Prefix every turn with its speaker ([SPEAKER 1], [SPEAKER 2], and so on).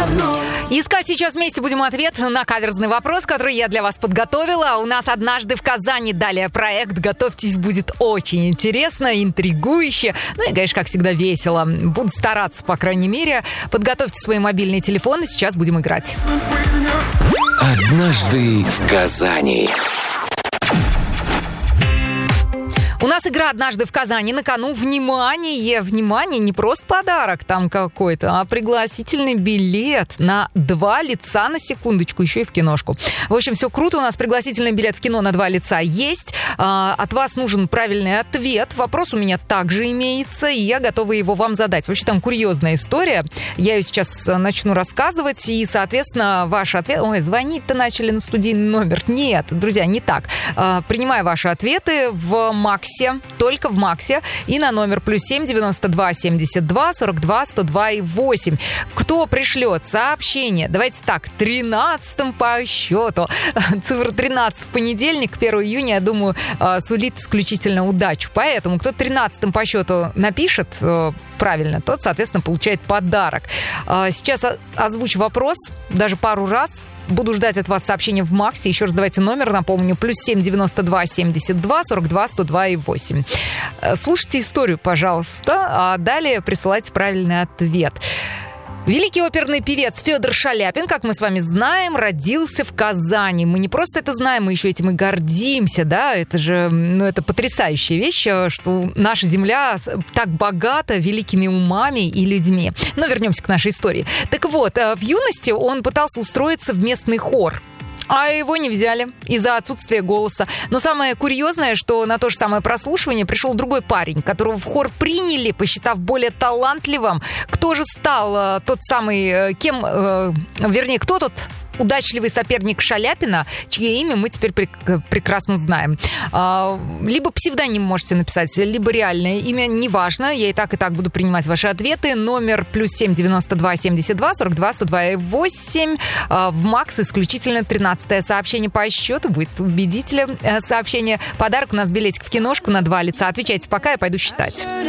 [SPEAKER 1] давно.
[SPEAKER 2] Искать сейчас вместе будем ответ на каверзный вопрос, который я для вас подготовила. У нас «Однажды в Казани». Далее проект. Готовьтесь, будет очень интересно, интригующе. Ну и, конечно, как всегда, весело. Буду стараться, по крайней мере. Подготовьте свои мобильные телефоны. Сейчас будем играть.
[SPEAKER 3] «Однажды в Казани».
[SPEAKER 2] У нас игра «Однажды в Казани». На кону внимание, не просто подарок там какой-то, а пригласительный билет на 2 лица, на секундочку, еще и в киношку. В общем, все круто. У нас пригласительный билет в кино на 2 лица есть. От вас нужен правильный ответ. Вопрос у меня также имеется, и я готова его вам задать. Вообще там курьезная история. Я ее сейчас начну рассказывать, и, соответственно, ваш ответ... Ой, звонить-то начали на студийный номер. Нет, друзья, не так. Принимаю ваши ответы в Максе, только в Максе, и на номер +7 92 72 42 102 и 8. Кто пришлет сообщение, давайте так, 13-м по счету, цифра 13 в понедельник, 1 июня, я думаю, сулит исключительно удачу. Поэтому, кто 13-м по счету напишет правильно, тот, соответственно, получает подарок. Сейчас озвучу вопрос, даже пару раз. Буду ждать от вас сообщения в Максе. Еще раз давайте номер, напомню. +7 92 72 42 102 и 8. Слушайте историю, пожалуйста, а далее присылайте правильный ответ. Великий оперный певец Федор Шаляпин, как мы с вами знаем, родился в Казани. Мы не просто это знаем, мы еще этим и гордимся, да? Это же, это потрясающая вещь, что наша земля так богата великими умами и людьми. Но вернемся к нашей истории. Так вот, в юности он пытался устроиться в местный хор. А его не взяли из-за отсутствия голоса. Но самое курьезное, что на то же самое прослушивание пришел другой парень, которого в хор приняли, посчитав более талантливым. Кто же стал тот самый, кто тот удачливый соперник Шаляпина, чье имя мы теперь прекрасно знаем. Либо псевдоним можете написать, либо реальное имя, неважно. Я и так буду принимать ваши ответы. Номер +7 92 72 42 102 и 8. В Макс исключительно 13-е сообщение по счету будет победителем сообщения. Подарок у нас билетик в киношку на 2 лица. Отвечайте пока, я пойду считать.